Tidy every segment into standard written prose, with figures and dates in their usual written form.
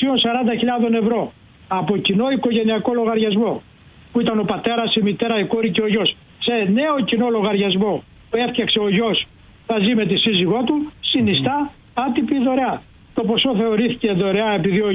ευρώ από κοινό οικογενειακό λογαριασμό, που ήταν ο πατέρας, η μητέρα, η κόρη και ο γιος, σε νέο κοινό λογαριασμό που έφτιαξε ο γιος, θα ζει με τη σύζυγό του, συνιστά άτυπη δωρεά. Το ποσό θεωρήθηκε δωρεά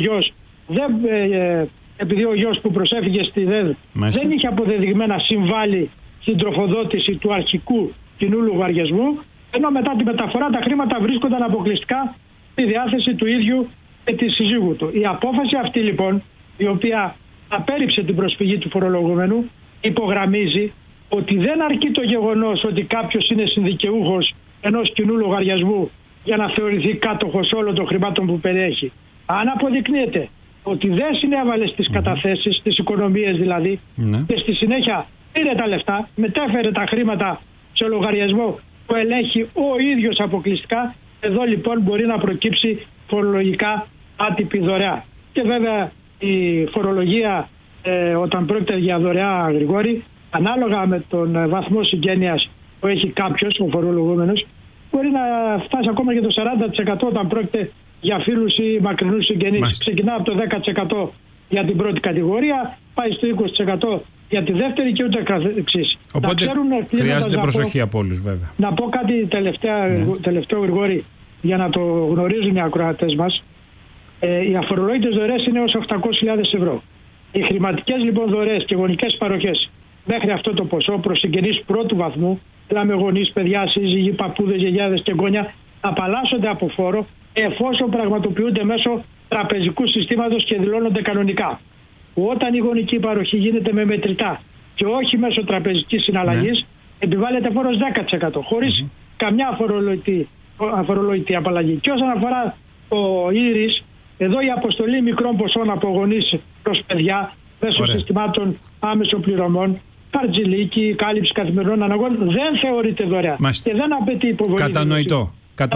επειδή ο γιος που προσέφυγε στη ΔΕΔ δεν είχε αποδεδειγμένα να συμβάλει στην τροφοδότηση του αρχικού κοινού λογαριασμού, ενώ μετά τη μεταφορά τα χρήματα βρίσκονταν αποκλειστικά στη διάθεση του ίδιου και της συζύγου του. Η απόφαση αυτή λοιπόν, η οποία απέρριψε την προσφυγή του φορολογούμενου, υπογραμμίζει ότι δεν αρκεί το γεγονός ότι κάποιος είναι συνδικαιούχος ενός κοινού λογαριασμού για να θεωρηθεί κάτοχος όλων των χρημάτων που περιέχει. Αν αποδεικνύεται ότι δεν συνέβαλε στις καταθέσεις, στις οικονομίες δηλαδή, και στη συνέχεια πήρε τα λεφτά, μετέφερε τα χρήματα σε λογαριασμό που ελέγχει ο ίδιος αποκλειστικά, εδώ λοιπόν μπορεί να προκύψει φορολογικά άτυπη δωρεά. Και βέβαια η φορολογία όταν πρόκειται για δωρεά, Γρηγόρη, ανάλογα με τον βαθμό συγγένειας που έχει κάποιος, ο φορολογούμενος, μπορεί να φτάσει ακόμα και το 40% όταν πρόκειται για φίλους ή μακρινούς συγγενείς. Ξεκινά από το 10% για την πρώτη κατηγορία, πάει στο 20% για τη δεύτερη και ούτε καθεξής. Οπότε χρειάζεται προσοχή από όλους βέβαια. Να πω κάτι τελευταίο, Γρηγόρη, για να το γνωρίζουν οι ακροατές μας. Οι αφορολόγητες δωρεές είναι ως 800.000 ευρώ. Οι χρηματικές λοιπόν δωρεές και γονικές παροχές μέχρι αυτό το ποσό προς συγγενείς πρώτου βαθμού, δηλαδή γονείς, παιδιά, σύζυγοι, παππούδες, γιαγιάδες και εγγόνια, απαλλάσσονται από φόρο εφόσον πραγματοποιούνται μέσω τραπεζικού συστήματος και δηλώνονται κανονικά. Όταν η γονική παροχή γίνεται με μετρητά και όχι μέσω τραπεζικής συναλλαγής, επιβάλλεται φόρος 10% χωρίς καμιά αφορολόγητη απαλλαγή. Και όσον αφορά το ΙΡΙΣ, εδώ η αποστολή μικρών ποσών από γονείς προς παιδιά μέσω συστημάτων άμεσων πληρωμών, χαρτζηλίκι, κάλυψη καθημερινών αναγκών, δεν θεωρείται δωρεά και δεν απαιτεί υποβολή. Κατανοητό.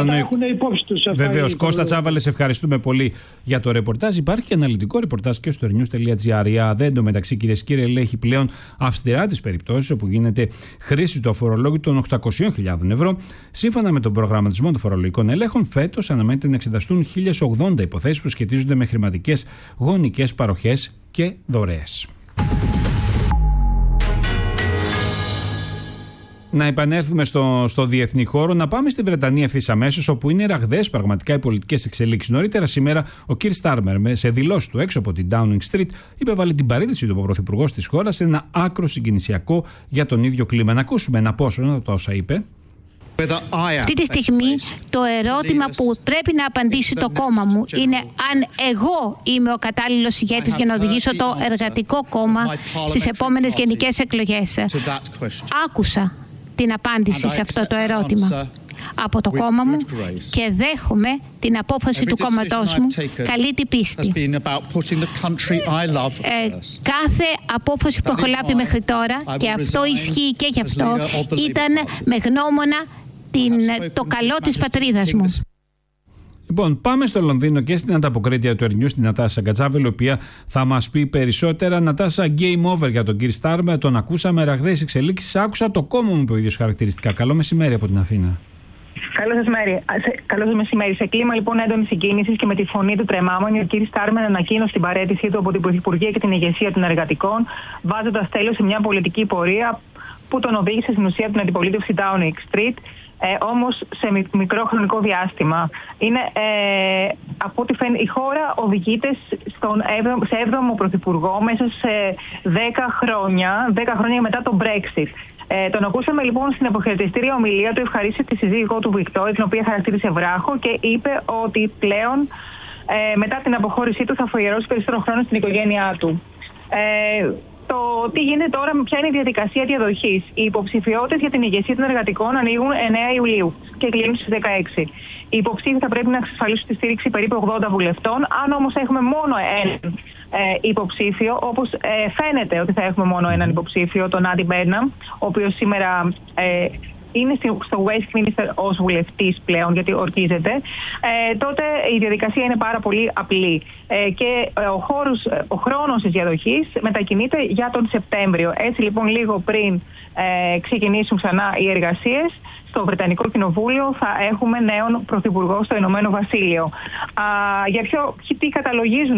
Βεβαίως. Κώστα Τσάβαλε, σε ευχαριστούμε πολύ για το ρεπορτάζ. Υπάρχει και αναλυτικό ρεπορτάζ και στο news.gr. Η ΑΔΕ εντωμεταξύ, κυρίες και κύριοι, ελέγχει πλέον αυστηρά τις περιπτώσεις όπου γίνεται χρήση του αφορολόγητου των 800.000 ευρώ. Σύμφωνα με τον προγραμματισμό των φορολογικών ελέγχων, φέτος αναμένεται να εξεταστούν 1.080 υποθέσεις που σχετίζονται με χρηματικές γονικές παροχές και δωρεές. Να επανέλθουμε στο διεθνή χώρο, να πάμε στη Βρετανία ευθύς αμέσως, όπου είναι ραγδαίες πραγματικά οι πολιτικές εξελίξεις. Νωρίτερα σήμερα, ο Κιρ Στάρμερ, σε δηλώσεις του έξω από την Downing Street, υπέβαλε την παρήντηση του πρωθυπουργός της χώρας σε ένα άκρο συγκινησιακό για τον ίδιο κλίμα. Να ακούσουμε ένα απόσπασμα από όσα είπε. Αυτή τη στιγμή το ερώτημα που πρέπει να απαντήσει το κόμμα μου είναι αν εγώ είμαι ο κατάλληλος ηγέτης για να οδηγήσω το εργατικό κόμμα στις επόμενες γενικές εκλογές. Άκουσα την απάντηση σε αυτό το ερώτημα από το κόμμα μου και δέχομαι την απόφαση του κόμματός μου καλή την πίστη. Κάθε απόφαση που έχω λάβει μέχρι τώρα, και αυτό ισχύει και γι' αυτό, ήταν με γνώμονα το καλό της πατρίδας μου. Λοιπόν, πάμε στο Λονδίνο και στην ανταποκρίτρια του News, την Νατάσα Γκατσάβελ, η οποία θα μας πει περισσότερα. Νατάσα, game over για τον κύριο Στάρμερ. Τον ακούσαμε, ραγδαίες εξελίξεις. Άκουσα το κόμμα μου, είπε ο ίδιος χαρακτηριστικά. Καλό μεσημέρι από την Αθήνα. Καλό σας μεσημέρι. Σε κλίμα λοιπόν έντονης συγκίνησης και με τη φωνή του τρεμάμενη, ο κ. Στάρμερ ανακοίνωσε την παραίτησή του από την Πρωθυπουργία και την ηγεσία των εργατικών, βάζοντας τέλος σε μια πολιτική πορεία που τον οδήγησε στην ουσία την αντιπολίτευση Downing Street. Όμως σε μικρό χρονικό διάστημα. Από ό,τι φαίνεται, η χώρα οδηγείται σε 7ο πρωθυπουργό μέσα σε 10 χρόνια μετά το Brexit. Τον ακούσαμε λοιπόν στην αποχαιρετιστήρια ομιλία του, ευχαρίστησε τη σύζυγό του Βικτόρια, την οποία χαρακτήρισε βράχο, και είπε ότι πλέον μετά την αποχώρησή του θα αφιερώσει περισσότερο χρόνο στην οικογένειά του. Το τι γίνεται τώρα, ποια είναι η διαδικασία διαδοχής. Οι υποψηφιότητες για την ηγεσία των εργατικών ανοίγουν 9 Ιουλίου και κλείνουν στις 16. Οι υποψήφοι θα πρέπει να εξασφαλίσουν τη στήριξη περίπου 80 βουλευτών. Αν όμως έχουμε μόνο έναν υποψήφιο, όπως φαίνεται ότι θα έχουμε μόνο έναν υποψήφιο, τον Άντι Μπέρναμ, ο οποίος σήμερα είναι στο Westminster ως βουλευτής πλέον, γιατί ορκίζεται, τότε η διαδικασία είναι πάρα πολύ απλή. Και ο χρόνος της διαδοχής μετακινείται για τον Σεπτέμβριο. Έτσι λοιπόν, λίγο πριν ξεκινήσουν ξανά οι εργασίες, στο Βρετανικό Κοινοβούλιο θα έχουμε νέον πρωθυπουργό στο Ηνωμένο Βασίλειο. Τι καταλογίζουν